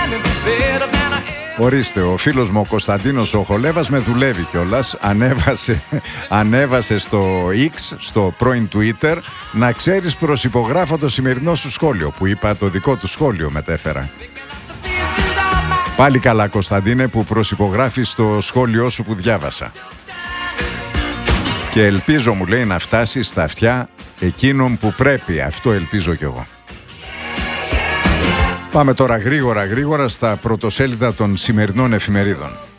Ορίστε, ο φίλος μου ο Κωνσταντίνος ο Χολέβας με δουλεύει κιόλας. Ανέβασε στο X, στο πρώην Twitter, να ξέρεις προσυπογράφω το σημερινό σου σχόλιο, που είπα το δικό του σχόλιο μετέφερα. Πάλι καλά, Κωνσταντίνε, που προσυπογράφεις το σχόλιο σου που διάβασα. Και ελπίζω, μου λέει, να φτάσει στα αυτιά εκείνων που πρέπει. Αυτό ελπίζω κι εγώ. Πάμε τώρα γρήγορα στα πρωτοσέλιδα των σημερινών εφημερίδων.